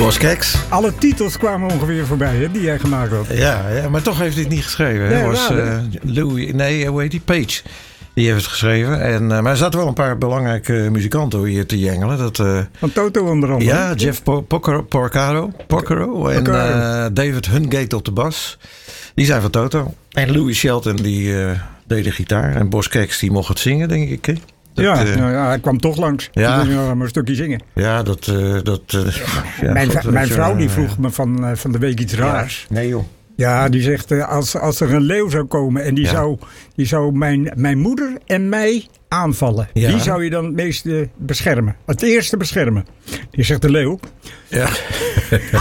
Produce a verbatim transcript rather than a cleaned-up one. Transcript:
Boz Scaggs. Alle titels kwamen ongeveer voorbij, hè, die jij gemaakt had. Ja, ja, maar toch heeft hij het niet geschreven. Nee, Hij was raar, uh, Louis, nee, hoe heet die? Page. Die heeft het geschreven. En, uh, maar er zaten wel een paar belangrijke muzikanten hier te jengelen. Dat, uh, Van Toto onder andere. Ja, Jeff po- Porcaro, Porcaro, Porcaro en uh, David Hungate op de bas. Die zijn van Toto. En Louis Shelton die uh, deed de gitaar. En Boz Scaggs die mocht het zingen, denk ik. Hè? Dat, ja, uh, nou ja, hij kwam toch langs. Ja. Dus maar een stukje zingen. Ja, dat... Uh, dat uh, ja, mijn God, mijn je, vrouw die uh, vroeg me van, uh, van de week iets raars. Ja. Nee joh. Ja, die zegt uh, als, als er een leeuw zou komen en die Ja. zou, die zou mijn, mijn moeder en mij aanvallen. Ja. Wie zou je dan het meeste beschermen? Het eerste beschermen. Die zegt de leeuw. Ja.